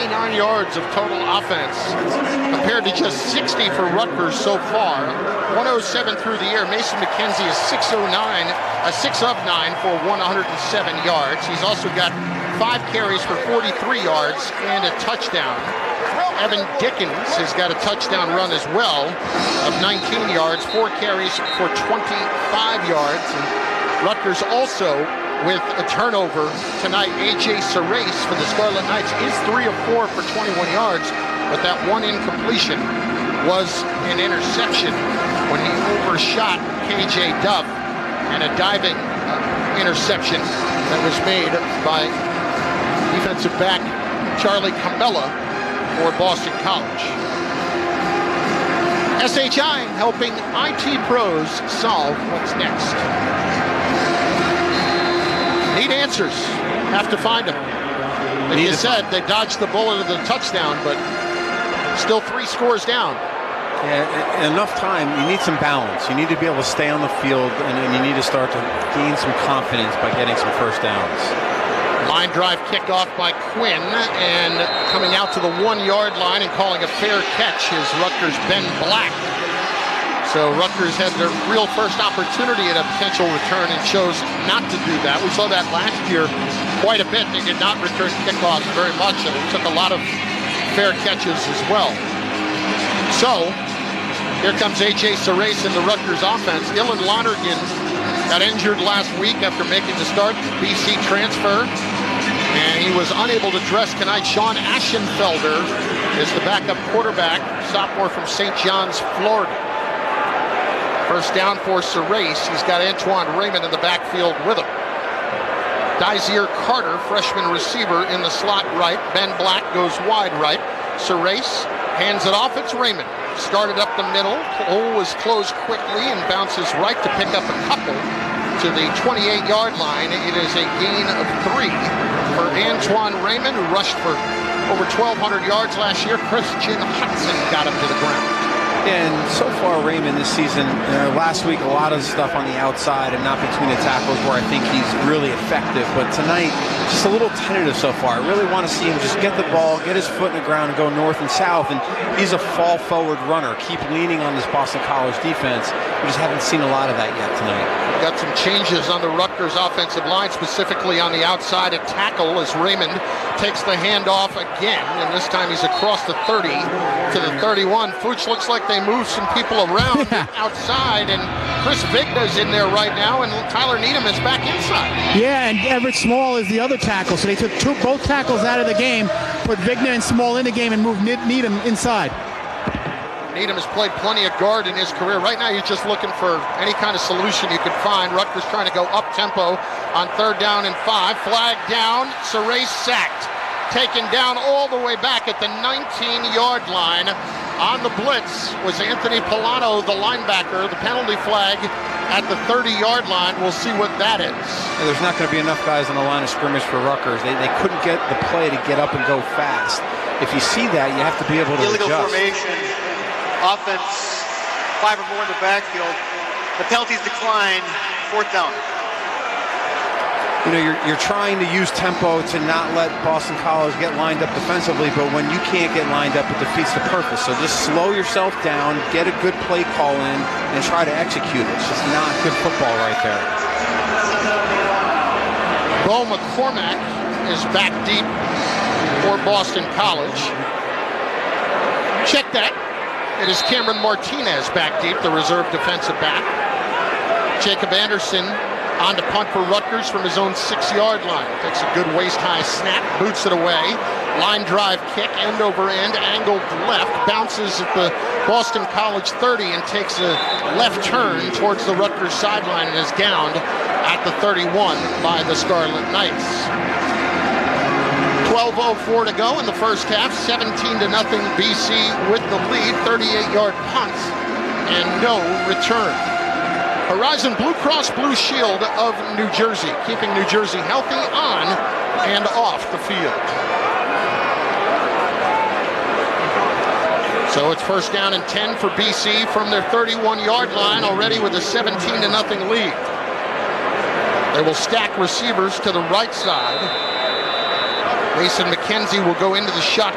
79 yards of total offense compared to just 60 for Rutgers so far. 107 through the air. Mason McKenzie is 6 of 9 for 107 yards. He's also got 5 carries for 43 yards and a touchdown. Evan Dickens has got a touchdown run as well of 19 yards, 4 carries for 25 yards. And Rutgers also with a turnover tonight. A.J. Sarace for the Scarlet Knights is 3 of 4 for 21 yards, but that one incompletion was an interception when he overshot K.J. Duff, and a diving interception that was made by defensive back Charlie Camella for Boston College. SHI helping IT pros solve what's next. Need answers. Have to find them. Like you said, they dodged the bullet of the touchdown, but still 3 scores down. Yeah, enough time. You need some balance. You need to be able to stay on the field, and you need to start to gain some confidence by getting some first downs. Line drive kickoff by Quinn, and coming out to the 1-yard line and calling a fair catch is Rutgers' Ben Black. So Rutgers had their real first opportunity at a potential return and chose not to do that. We saw that last year quite a bit. They did not return kickoffs very much, and it took a lot of fair catches as well. So here comes A.J. Sarace in the Rutgers offense. Dylan Lonergan got injured last week after making the start, BC transfer, and he was unable to dress tonight. Sean Aschenfelder is the backup quarterback, sophomore from St. John's, Florida. First down for Sarace. He's got Antoine Raymond in the backfield with him. Dazier Carter, freshman receiver, in the slot right. Ben Black goes wide right. Sarace hands it off. It's Raymond. Started up the middle. Hole was closed quickly and bounces right to pick up a couple to the 28-yard line. It is a gain of 3 for Antoine Raymond, who rushed for over 1,200 yards last year. Christian Hudson got him to the ground. And so far, Raymond this season, last week, a lot of stuff on the outside and not between the tackles where I think he's really effective. But tonight, just a little tentative so far. I really want to see him just get the ball, get his foot in the ground, and go north and south. And he's a fall-forward runner. Keep leaning on this Boston College defense. We just haven't seen a lot of that yet tonight. Got some changes on the Rutgers offensive line, specifically on the outside at tackle, as Raymond takes the handoff again, and this time he's across the 30 to the 31. Fuchs looks like they moved some people around outside, and Chris Vigna's in there right now, and Tyler Needham is back inside. Yeah, and Everett Small is the other tackle, so they took both tackles out of the game, put Vigna and Small in the game, and moved Needham inside. Needham has played plenty of guard in his career. Right now, you're just looking for any kind of solution you could find. Rutgers trying to go up-tempo on 3rd down and 5. Flag down, Sarace sacked. Taken down all the way back at the 19-yard line. On the blitz was Anthony Polano, the linebacker. The penalty flag at the 30-yard line. We'll see what that is. Yeah, there's not going to be enough guys on the line of scrimmage for Rutgers. They couldn't get the play to get up and go fast. If you see that, you have to be able to illegal adjust. Formation, offense, 5 or more in the backfield. The penalties decline, 4th down. You know, you're trying to use tempo to not let Boston College get lined up defensively, but when you can't get lined up, it defeats the purpose. So just slow yourself down, get a good play call in, and try to execute it. It's just not good football right there. Bo McCormack is back deep for Boston College. Check that. It is Cameron Martinez back deep, the reserve defensive back. Jacob Anderson on to punt for Rutgers from his own 6-yard line. Takes a good waist-high snap, boots it away. Line drive kick, end over end, angled left, bounces at the Boston College 30 and takes a left turn towards the Rutgers sideline and is downed at the 31 by the Scarlet Knights. 12:04 to go in the first half, 17-0 BC with the lead, 38-yard punt and no return. Horizon Blue Cross Blue Shield of New Jersey, keeping New Jersey healthy on and off the field. So it's 1st down and 10 for BC from their 31-yard line, already with a 17-0 lead. They will stack receivers to the right side. Mason McKenzie will go into the shotgun.